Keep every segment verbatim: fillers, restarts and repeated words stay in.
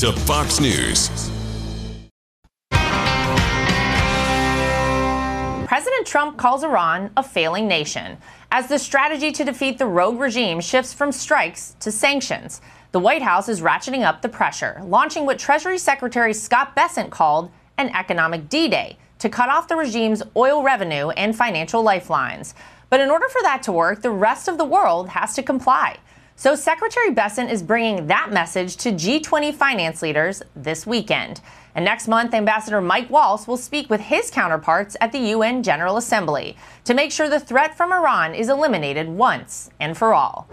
to Fox News. President Trump calls Iran a failing nation as the strategy to defeat the rogue regime shifts from strikes to sanctions. The White House is ratcheting up the pressure, launching what Treasury Secretary Scott Bessent called an economic D-Day to cut off the regime's oil revenue and financial lifelines. But in order for that to work, the rest of the world has to comply. So Secretary Bessent is bringing that message to G twenty finance leaders this weekend. And next month, Ambassador Mike Waltz will speak with his counterparts at the U N General Assembly to make sure the threat from Iran is eliminated once and for all.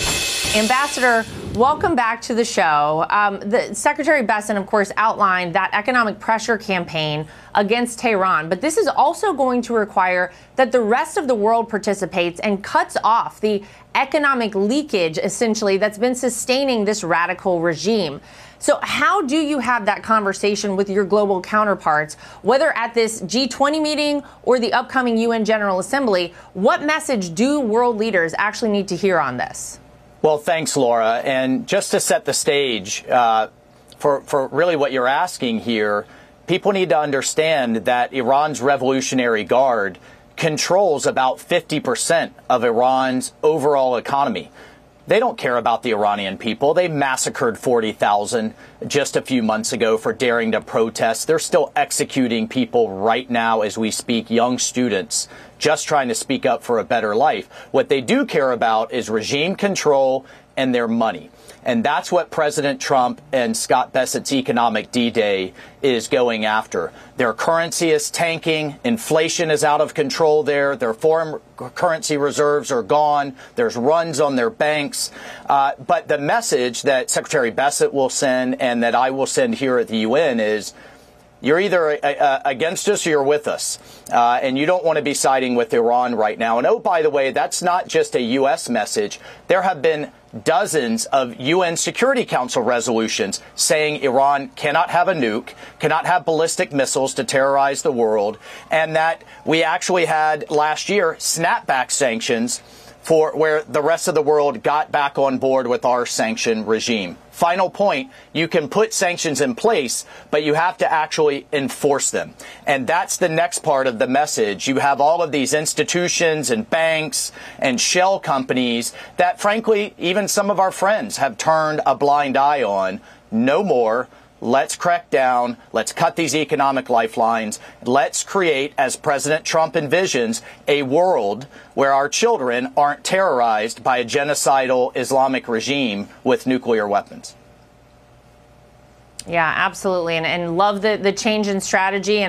Ambassador, welcome back to the show. Um, the Secretary Bessent, of course, outlined that economic pressure campaign against Tehran, but this is also going to require that the rest of the world participates and cuts off the economic leakage, essentially, that's been sustaining this radical regime. So how do you have that conversation with your global counterparts, whether at this G twenty meeting or the upcoming U N General Assembly? What message do world leaders actually need to hear on this? Well, thanks, Laura. And just to set the stage uh, for, for really what you're asking here, people need to understand that Iran's Revolutionary Guard controls about fifty percent of Iran's overall economy. They don't care about the Iranian people. They massacred forty thousand just a few months ago for daring to protest. They're still executing people right now as we speak, young students just trying to speak up for a better life. What they do care about is regime control and their money. And that's what President Trump and Scott Bessent's economic D-Day is going after. Their currency is tanking. Inflation is out of control there. Their foreign currency reserves are gone. There's runs on their banks. Uh, but the message that Secretary Bessent will send and that I will send here at the U N is, you're either uh, against us or you're with us. Uh, and you don't want to be siding with Iran right now. And oh, by the way, that's not just a U S message. There have been dozens of U N Security Council resolutions saying Iran cannot have a nuke, cannot have ballistic missiles to terrorize the world, and that we actually had last year snapback sanctions for where the rest of the world got back on board with our sanction regime. Final point, you can put sanctions in place, but you have to actually enforce them. And that's the next part of the message. You have all of these institutions and banks and shell companies that, frankly, even some of our friends have turned a blind eye on. No more. Let's crack down. Let's cut these economic lifelines. Let's create, as President Trump envisions, a world where our children aren't terrorized by a genocidal Islamic regime with nuclear weapons. Yeah, absolutely. And, and love the, the change in strategy. And